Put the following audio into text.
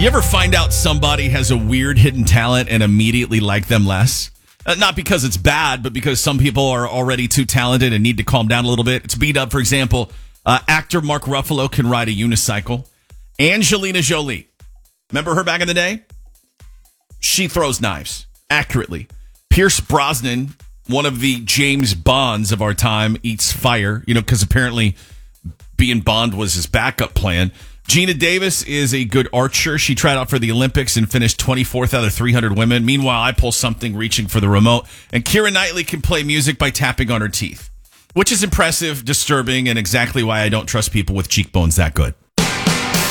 You ever find out somebody has a weird hidden talent and immediately like them less? Not because it's bad, but because some people are already too talented and need to calm down a little bit. It's beat up, for example, actor Mark Ruffalo can ride a unicycle. Angelina Jolie. Remember her back in the day? She throws knives accurately. Pierce Brosnan, one of the James Bonds of our time, eats fire, because apparently being Bond was his backup plan. Gina Davis is a good archer. She tried out for the Olympics and finished 24th out of 300 women. Meanwhile, I pull something reaching for the remote. And Keira Knightley can play music by tapping on her teeth, which is impressive, disturbing, and exactly why I don't trust people with cheekbones that good.